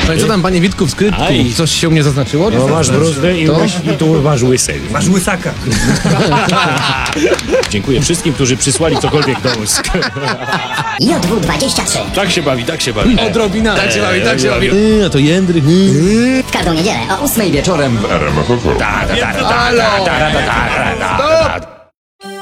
No i co tam, panie Witku, w skrytku? Aj. Coś się u mnie zaznaczyło? No masz bruzdę i tu masz łysek. Masz łysaka. Dziękuję wszystkim, którzy przysłali cokolwiek do łysk. JW23. Tak się bawi, tak się bawi. Odrobina. Tak się bawi, tak się bawi. A to Jędryk. W każdą niedzielę o 8 wieczorem. Halo! Stop!